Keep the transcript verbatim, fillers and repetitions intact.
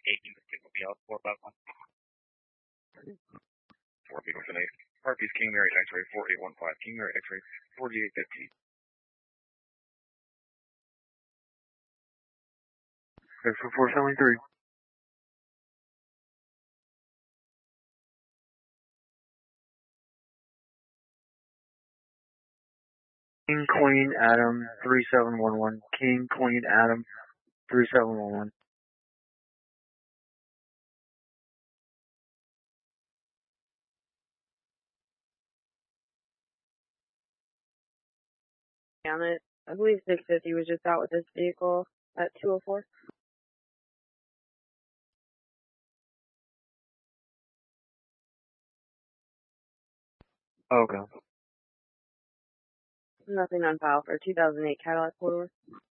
eight, will be out four five one. four Beagle ten eight. Harpies King Mary X-ray four eight one five. King Mary X-ray forty-eight fifty. X-ray four seven three. King Queen Adam three seven one one. King Queen Adam three seven one one. Damn it. I believe six fifty was just out with this vehicle at two oh four. Okay. Nothing on file for two thousand eight Cadillac four-door.